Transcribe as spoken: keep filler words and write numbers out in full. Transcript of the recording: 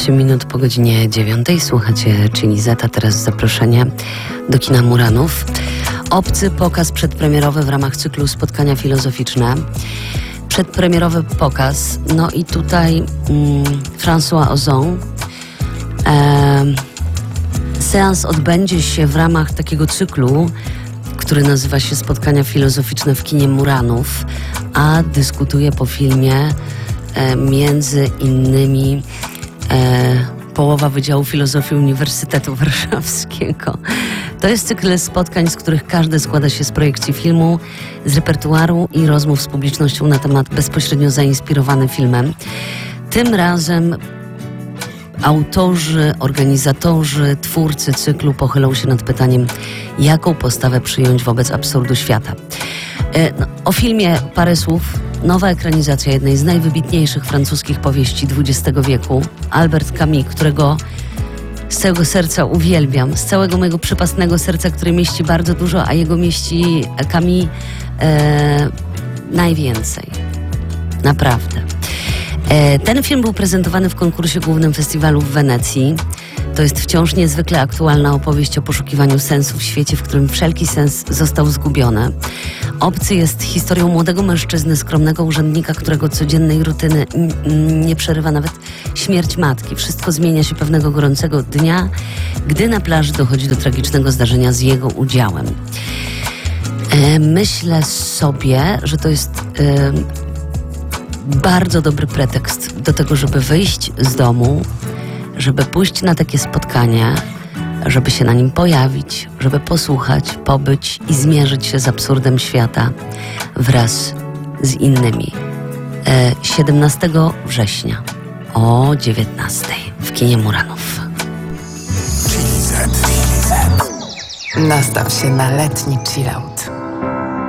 osiem minut po godzinie dziewiątej. Słuchacie Chili Zeta. Teraz zaproszenie do kina Muranów. Obcy pokaz przedpremierowy w ramach cyklu Spotkania Filozoficzne. Przedpremierowy pokaz. No i tutaj mm, François Ozon. E, seans odbędzie się w ramach takiego cyklu, który nazywa się Spotkania Filozoficzne w kinie Muranów, a dyskutuje po filmie e, między innymi e, połowa Wydziału Filozofii Uniwersytetu Warszawskiego. To jest cykl spotkań, z których każdy składa się z projekcji filmu, z repertuaru i rozmów z publicznością na temat bezpośrednio zainspirowany filmem. Tym razem autorzy, organizatorzy, twórcy cyklu pochylą się nad pytaniem, jaką postawę przyjąć wobec absurdu świata. E, no, o filmie parę słów. Nowa ekranizacja jednej z najwybitniejszych francuskich powieści dwudziestego wieku, Albert Camus, którego z całego serca uwielbiam, z całego mojego przypasnego serca, które mieści bardzo dużo, a jego mieści Camus e, najwięcej. Naprawdę. E, ten film był prezentowany w konkursie głównym festiwalu w Wenecji. To jest wciąż niezwykle aktualna opowieść o poszukiwaniu sensu w świecie, w którym wszelki sens został zgubiony. Obcy jest historią młodego mężczyzny, skromnego urzędnika, którego codziennej rutyny n- nie przerywa nawet śmierć matki. Wszystko zmienia się pewnego gorącego dnia, gdy na plaży dochodzi do tragicznego zdarzenia z jego udziałem. E, myślę sobie, że to jest e, bardzo dobry pretekst do tego, żeby wyjść z domu, żeby pójść na takie spotkanie, żeby się na nim pojawić, żeby posłuchać, pobyć i zmierzyć się z absurdem świata wraz z innymi. E, siedemnastego września o dziewiętnastej w kinie Muranów. Chili Z. Nastaw się na letni chillout.